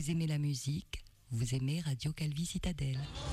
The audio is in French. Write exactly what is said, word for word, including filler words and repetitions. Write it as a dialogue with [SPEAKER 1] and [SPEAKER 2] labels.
[SPEAKER 1] Vous aimez la musique, vous aimez Radio Calvi Citadelle.